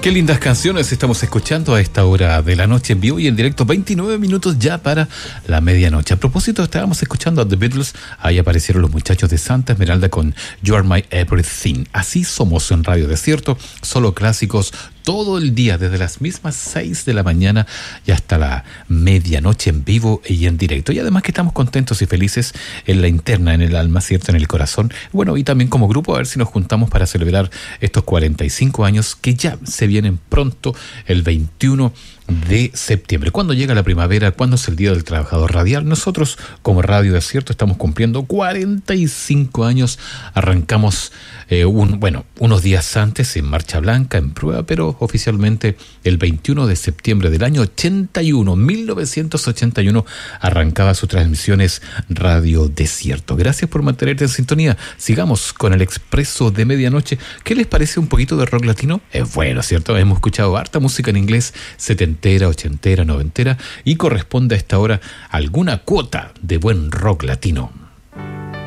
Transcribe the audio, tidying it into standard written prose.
Qué lindas canciones estamos escuchando a esta hora de la noche en vivo y en directo, 29 minutos ya para la medianoche. A propósito, estábamos escuchando a The Beatles, ahí aparecieron los muchachos de Santa Esmeralda con You Are My Everything. Así somos en Radio Desierto, solo clásicos todo el día, desde las mismas 6 de la mañana y hasta la medianoche en vivo y en directo. Y además que estamos contentos y felices en la interna, en el alma, ¿cierto? En el corazón. Bueno, y también como grupo, a ver si nos juntamos para celebrar estos 45 años que ya se vienen pronto, el 21 de septiembre. ¿Cuándo llega la primavera? ¿Cuándo es el Día del Trabajador Radial? Nosotros, como Radio Desierto, estamos cumpliendo 45 años. Arrancamos unos días antes en Marcha Blanca, en prueba, pero oficialmente el 21 de septiembre del año 1981, arrancaba sus transmisiones Radio Desierto. Gracias por mantenerte en sintonía. Sigamos con el Expreso de Medianoche. ¿Qué les parece un poquito de rock latino? Es bueno, ¿cierto? Hemos escuchado harta música en inglés, setentera, ochentera, noventera, y corresponde a esta hora alguna cuota de buen rock latino.